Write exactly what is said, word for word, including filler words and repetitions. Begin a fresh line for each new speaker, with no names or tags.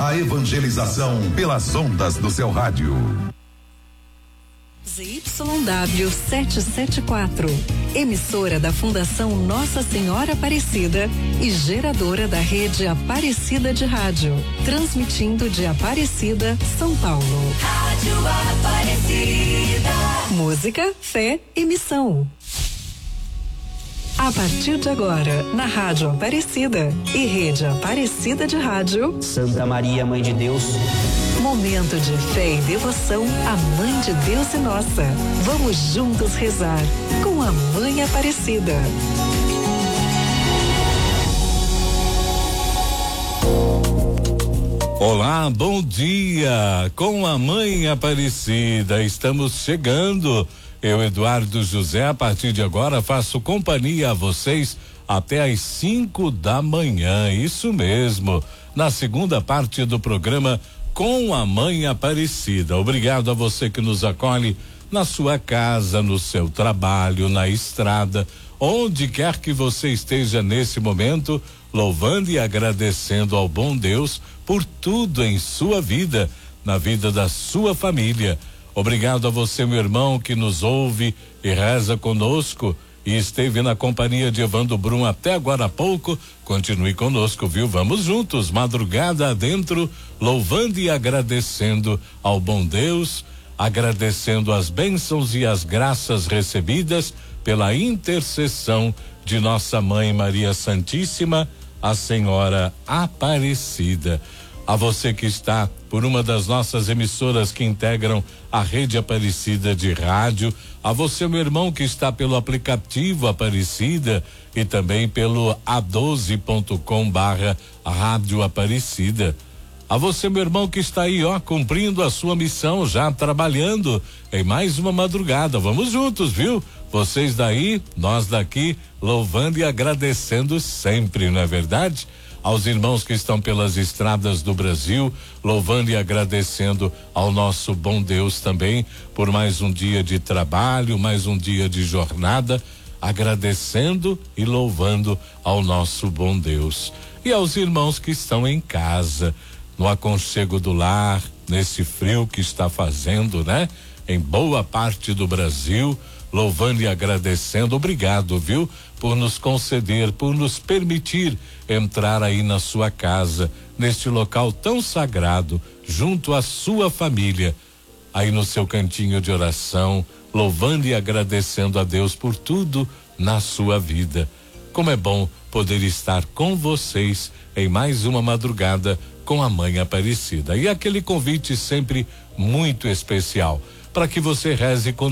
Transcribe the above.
A evangelização pelas ondas do seu rádio.
Z Y W setecentos e setenta e quatro, emissora da Fundação Nossa Senhora Aparecida e geradora da rede Aparecida de Rádio, transmitindo de Aparecida, São Paulo.
Rádio Aparecida.
Música, fé e missão. A partir de agora, na Rádio Aparecida e Rede Aparecida de Rádio,
Santa Maria, Mãe de Deus.
Momento de fé e devoção à Mãe de Deus e nossa. Vamos juntos rezar com a Mãe Aparecida.
Olá, bom dia com a Mãe Aparecida. Estamos chegando. Eu, Eduardo José, a partir de agora faço companhia a vocês até às cinco da manhã. Isso mesmo. Na segunda parte do programa Com a Mãe Aparecida. Obrigado a você que nos acolhe na sua casa, no seu trabalho, na estrada, onde quer que você esteja nesse momento, louvando e agradecendo ao bom Deus por tudo em sua vida, na vida da sua família. Obrigado a você, meu irmão, que nos ouve e reza conosco e esteve na companhia de Evandro Brum até agora há pouco. Continue conosco, viu? Vamos juntos, madrugada adentro, louvando e agradecendo ao bom Deus, agradecendo as bênçãos e as graças recebidas pela intercessão de nossa Mãe Maria Santíssima, a Senhora Aparecida. A você que está por uma das nossas emissoras que integram a Rede Aparecida de Rádio, a você, meu irmão, que está pelo aplicativo Aparecida e também pelo a doze ponto com barra Rádio Aparecida. A você, meu irmão, que está aí, ó, cumprindo a sua missão, já trabalhando em mais uma madrugada. Vamos juntos, viu? Vocês daí, nós daqui, louvando e agradecendo sempre, não é verdade? Aos irmãos que estão pelas estradas do Brasil, louvando e agradecendo ao nosso bom Deus também por mais um dia de trabalho, mais um dia de jornada, agradecendo e louvando ao nosso bom Deus. E aos irmãos que estão em casa, no aconchego do lar, nesse frio que está fazendo, né? Em boa parte do Brasil, louvando e agradecendo. Obrigado, viu? Por nos conceder, por nos permitir entrar aí na sua casa, neste local tão sagrado, junto à sua família, aí no seu cantinho de oração, louvando e agradecendo a Deus por tudo na sua vida. Como é bom poder estar com vocês em mais uma madrugada com a Mãe Aparecida. E aquele convite sempre muito especial para que você reze com